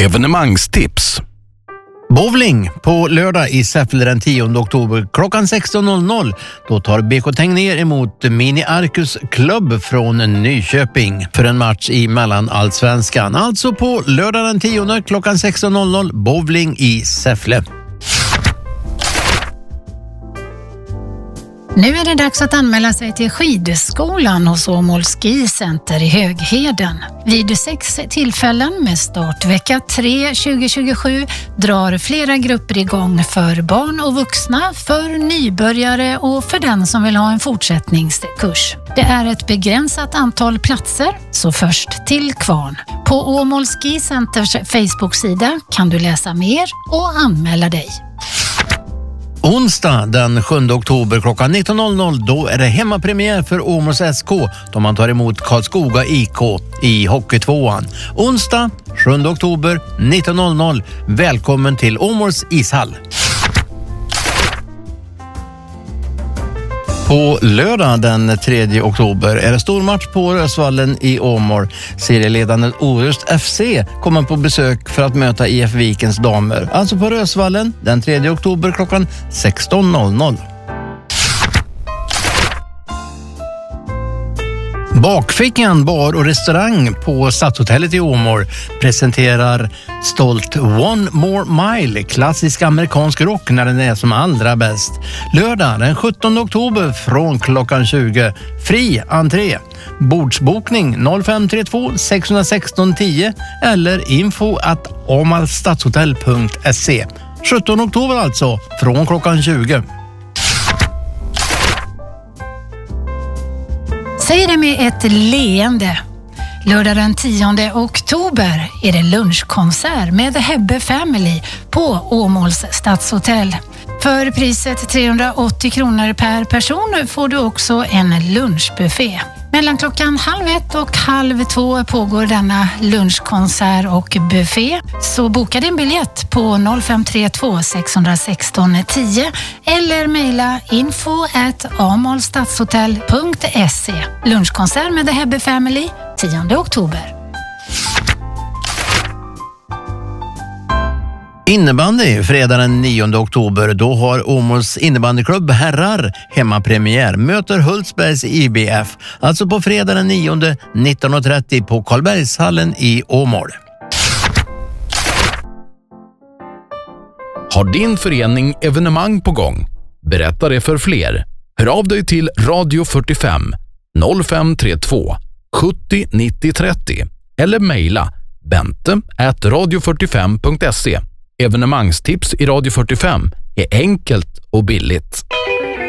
Evenemangstips. Bowling på lördag i Säffle den 10 oktober klockan 16.00. Då tar BK Tegnér emot Mini Arcus Club från Nyköping för en match i mellanallsvenskan. Alltså på lördag den 10 klockan 16.00 bowling i Säffle. Nu är det dags att anmäla sig till skidskolan hos Åmål Ski Center i Högheden. Vid 6 tillfällen med start vecka 3 2027 drar flera grupper igång för barn och vuxna, för nybörjare och för den som vill ha en fortsättningskurs. Det är ett begränsat antal platser, så först till kvarn. På Åmål Ski Centers Facebook-sida kan du läsa mer och anmäla dig. Onsdag den 7 oktober klockan 19.00 då är det hemmapremiär för Åmåls SK då man tar emot Karlskoga IK i Hockeytvåan. Onsdag 7 oktober 19.00. Välkommen till Åmåls ishall. På lördag den 3 oktober är det stor match på Rösvallen i Åmål. Serieledande Orust FC kommer på besök för att möta IF Vikens damer. Alltså på Rösvallen den 3 oktober klockan 16.00. Bakfickan bar och restaurang på Stadshotellet i Åmål presenterar stolt One More Mile, klassisk amerikansk rock när den är som allra bäst. Lördag den 17 oktober från klockan 20. Fri entré. Bordsbokning 0532 616 10 eller info@åmalstadshotell.se. 17 oktober alltså från klockan 20. Säg det med ett leende. Lördag den 10 oktober är det lunchkonsert med The Hebbe Family på Åmåls stadshotell. För priset 380 kronor per person får du också en lunchbuffé. Mellan klockan 13:30 och 13:30 pågår denna lunchkonsert och buffé. Så boka din biljett på 0532 616 10 eller mejla info@amolstadshotell.se. Lunchkonsert med The Hebbe Family 10 oktober. Innebandy fredag den 9 oktober. Då har Åmåls innebandyklubb herrar hemmapremiär. Möter Hultsbergs IBF. Alltså på fredag den 9 19.30 på Karlbergshallen i Åmål. Har din förening evenemang på gång? Berätta det för fler. Hör av dig till Radio 45 0532 70 90 30 eller mejla bente@radio45.se. Evenemangstips i Radio 45 är enkelt och billigt.